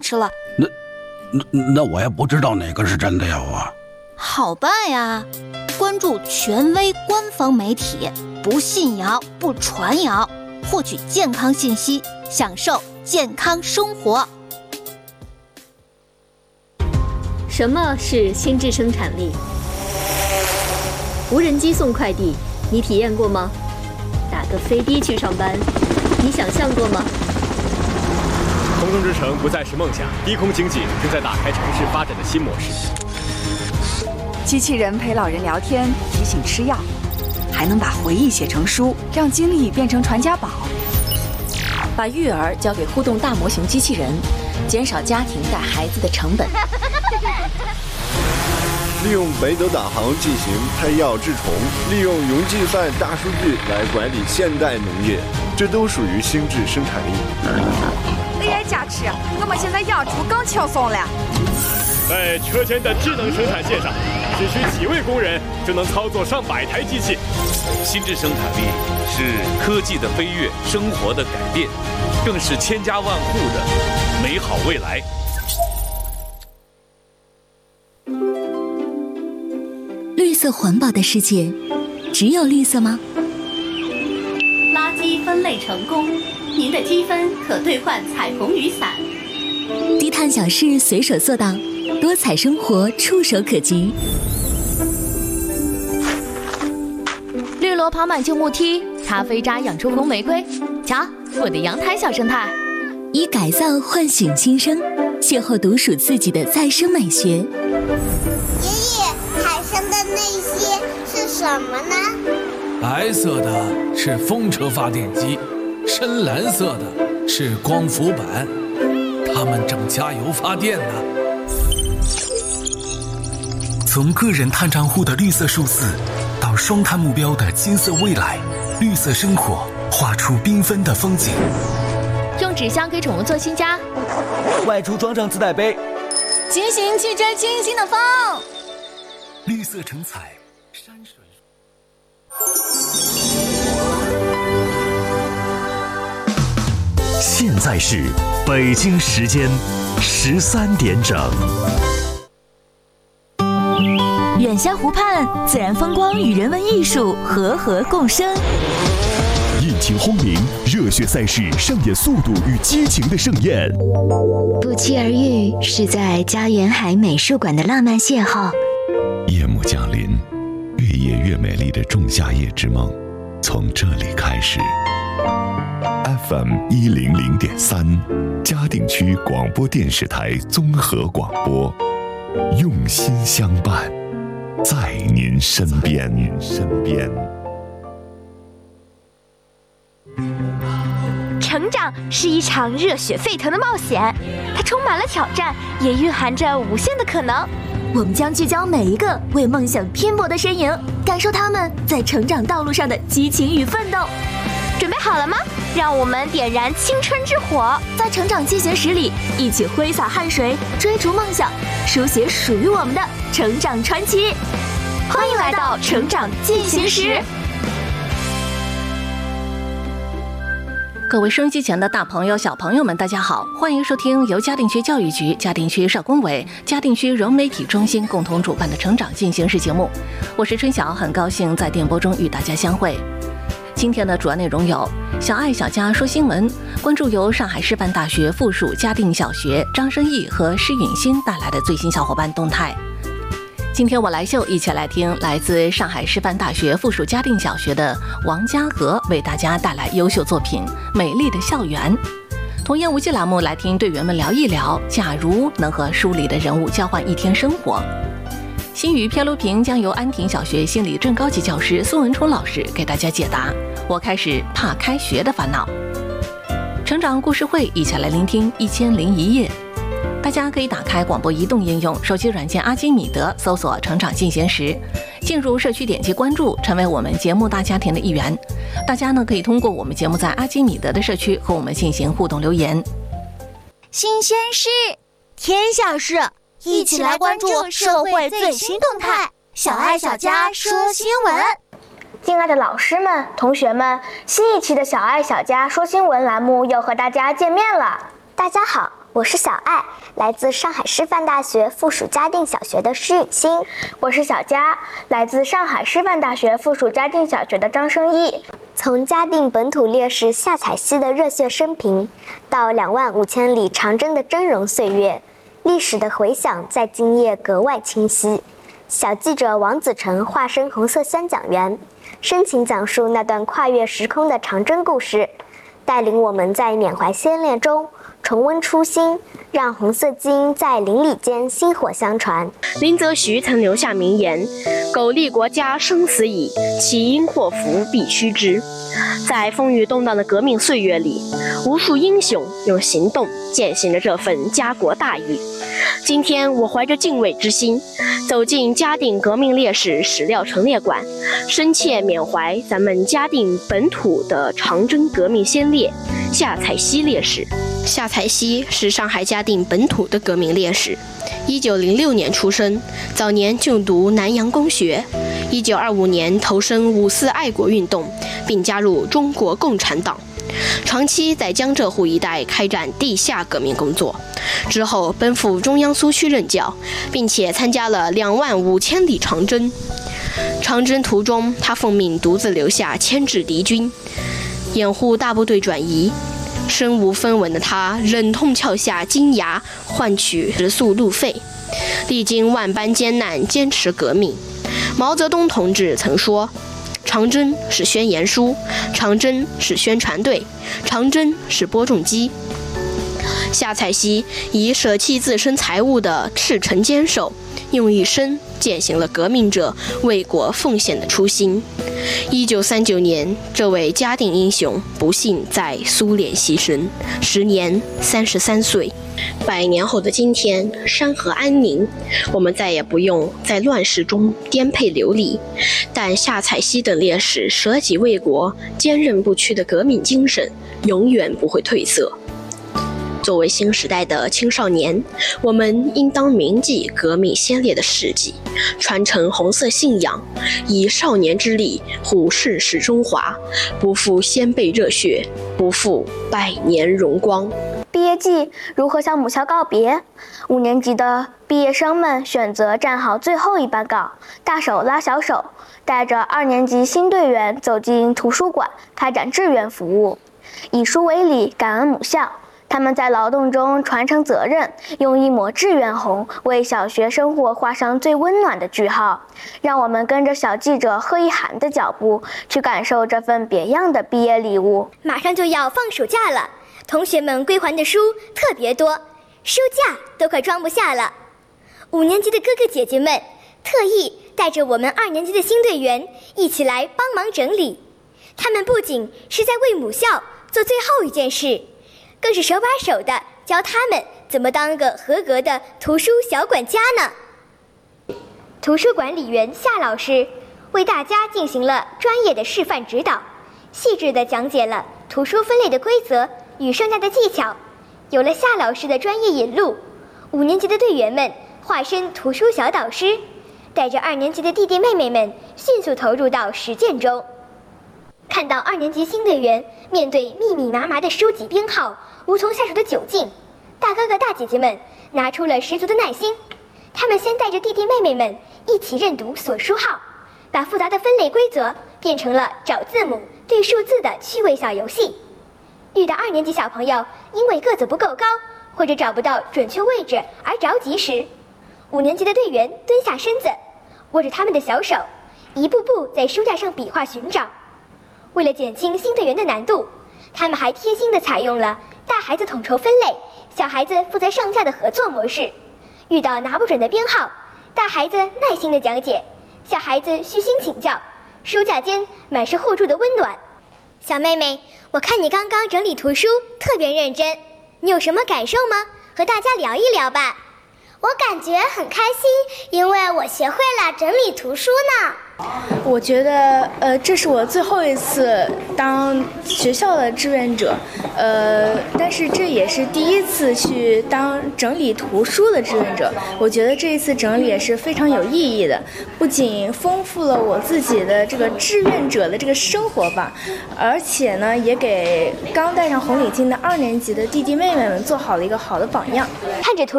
吃了。 那我也不知道哪个是真的呀，我。 好办呀，关注权威官方媒体，不信谣不传谣，获取健康信息，享受健康生活。 什么是心智生产力？无人机送快递，你体验过吗？打个飞的去上班，你想象过吗？ 空中之城不再是梦想，低空经济正在打开城市发展的新模式。 机器人陪老人聊天，提醒吃药，还能把回忆写成书，让经历变成传家宝。 把育儿交给互动大模型机器人，减少家庭带孩子的成本。 利用北斗导航进行配药治虫，利用云计算大数据来管理现代农业，这都属于心智生产力。 AI 加持，我们现在养猪更轻松了。 在车间的智能生产线上，只需几位工人就能操作上百台机器。 心智生产力是科技的飞跃，生活的改变，更是千家万户的美好未来。 绿色环保的世界，只有绿色吗？ 垃圾分类成功，您的积分可兑换彩虹雨伞。 低碳小事随手做到，多彩生活触手可及。 绿萝跑满旧木梯，咖啡渣养出红玫瑰。瞧，我的阳台小生态。 以改造唤醒新生，邂逅独属自己的再生美学。 爷爷，海上的那些是什么呢？ 白色的是风车发电机，深蓝色的是光伏板，它们正加油发电呢。 从个人碳账户的绿色数字，到双碳目标的金色未来，绿色生活画出缤纷的风景。 用纸箱给宠物做新家， 外出装上自带杯， 骑行去追清新的风。 绿色成彩，山水。 现在是北京时间13点整。 远乡湖畔，自然风光与人文艺术和合共生。 引擎轰鸣，热血赛事上演速度与激情的盛宴。 不期而遇，是在家园海美术馆的浪漫邂逅。 夜幕降临，越夜越美丽的仲夏夜之梦，从这里开始。FM 100.3，嘉定区广播电视台综合广播，用心相伴，在您身边。 成长是一场热血沸腾的冒险，它充满了挑战，也蕴含着无限的可能。 我们将聚焦每一个为梦想拼搏的身影，感受他们在成长道路上的激情与奋斗。 准备好了吗？让我们点燃青春之火， 在成长进行时里，一起挥洒汗水，追逐梦想，书写属于我们的成长传奇。 欢迎来到成长进行时。 各位收音机前的大朋友小朋友们，大家好，欢迎收听由嘉定区教育局、嘉定区少工委、嘉定区融媒体中心共同主办的成长进行时节目。我是春晓，很高兴在电波中与大家相会。今天的主要内容有：小爱小家说新闻，关注由上海师范大学附属嘉定小学张生义和施允欣带来的最新小伙伴动态。今天我来秀，一起来听来自上海师范大学附属嘉定小学的王嘉禾为大家带来优秀作品《美丽的校园》。童言无忌栏目来听队员们聊一聊，假如能和书里的人物交换一天生活。新语漂流瓶将由安亭小学心理正高级教师孙文冲老师给大家解答。我开始怕开学的烦恼。成长故事会，一起来聆听1001夜。大家可以打开广播移动应用、手机软件阿基米德，搜索成长进行时，进入社区点击关注，成为我们节目大家庭的一员。大家呢可以通过我们节目在阿基米德的社区和我们进行互动留言。 新鲜事，天下事，一起来关注社会最新动态。小爱小家说新闻。 敬爱的老师们、同学们，新一期的小爱小家说新闻栏目又和大家见面了。大家好， 我是小爱，来自上海师范大学附属嘉定小学的施雨欣。 我是小佳，来自上海师范大学附属嘉定小学的张生毅。 从嘉定本土烈士夏采溪的热血生平，到25000里长征的峥嵘岁月，历史的回响在今夜格外清晰。小记者王子成化身红色宣讲员，深情讲述那段跨越时空的长征故事，带领我们在缅怀先烈中重温初心，让红色基因在邻里间薪火相传。 林则徐曾留下名言：“苟利国家生死以，其因祸福必须之。”在风雨动荡的革命岁月里，无数英雄用行动践行了这份家国大义。今天，我怀着敬畏之心，走进嘉定革命烈士史料陈列馆，深切缅怀咱们嘉定本土的长征革命先烈夏采溪烈士。夏采溪是上海嘉定本土的革命烈士，1906年出生，早年就读南洋公学，1925年投身五四爱国运动，并加入中国共产党，长期在江浙沪一带开展地下革命工作，之后奔赴中央苏区任教，并且参加了25000里长征。长征途中，他奉命独自留下牵制敌军，掩护大部队转移。身无分文的他忍痛撬下金牙，换取食宿路费，历经万般艰难，坚持革命。毛泽东同志曾说，长征是宣言书，长征是宣传队，长征是播种机。夏采溪以舍弃自身财物的赤诚坚守，用一生践行了革命者为国奉献的初心。1939年，这位嘉定英雄不幸在苏联牺牲，时年33岁。100年后的今天，山河安宁，我们再也不用在乱世中颠沛流离，但夏采溪等烈士舍己为国、坚韧不屈的革命精神永远不会褪色。作为新时代的青少年，我们应当铭记革命先烈的事迹，传承红色信仰，以少年之力护盛世中华，不负先辈热血，不负100年荣光。 毕业季如何向母校告别？5年级的毕业生们选择站好最后一班岗，大手拉小手，带着2年级新队员走进图书馆，开展志愿服务，以书为礼，感恩母校。他们在劳动中传承责任，用一抹志愿红为小学生活画上最温暖的句号。让我们跟着小记者贺一涵的脚步，去感受这份别样的毕业礼物。 马上就要放暑假了，同学们归还的书特别多，书架都快装不下了。5年级的哥哥姐姐们特意带着我们2年级的新队员一起来帮忙整理。他们不仅是在为母校做最后一件事，更是手把手地教他们怎么当个合格的图书小管家呢。图书管理员夏老师为大家进行了专业的示范指导，细致地讲解了图书分类的规则与收纳的技巧。有了夏老师的专业引路，5年级的队员们化身图书小导师，带着2年级的弟弟妹妹们迅速投入到实践中。看到2年级新队员面对密密麻麻的书籍编号无从下手的窘境，大哥哥大姐姐们拿出了十足的耐心。他们先带着弟弟妹妹们一起认读锁书号，把复杂的分类规则变成了找字母对数字的趣味小游戏。遇到2年级小朋友因为个子不够高或者找不到准确位置而着急时，5年级的队员蹲下身子，握着他们的小手，一步步在书架上比划寻找。为了减轻新队员的难度，他们还贴心地采用了大孩子统筹分类，小孩子负责上架的合作模式。遇到拿不准的编号，大孩子耐心地讲解，小孩子虚心请教，书架间满是互助的温暖。小妹妹，我看你刚刚整理图书特别认真，你有什么感受吗？和大家聊一聊吧。 我感觉很开心，因为我学会了整理图书呢。 我觉得，这是我最后一次当学校的志愿者，但是这也是第一次去当整理图书的志愿者。我觉得这一次整理也是非常有意义的，不仅丰富了我自己的这个志愿者的这个生活吧，而且呢，也给刚戴上红领巾的2年级的弟弟妹妹们做好了一个好的榜样。 看着图